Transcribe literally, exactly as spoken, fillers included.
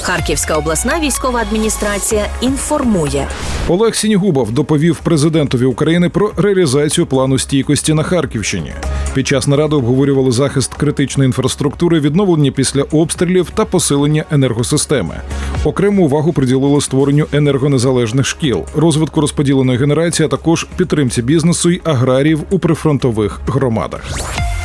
Харківська обласна військова адміністрація інформує. Олег Сінігубов доповів президентові України про реалізацію плану стійкості на Харківщині. Під час наради обговорювали захист критичної інфраструктури, відновлення після обстрілів та посилення енергосистеми. Окрему увагу приділили створенню енергонезалежних шкіл, розвитку розподіленої генерації, а також підтримці бізнесу й аграріїв у прифронтових громадах.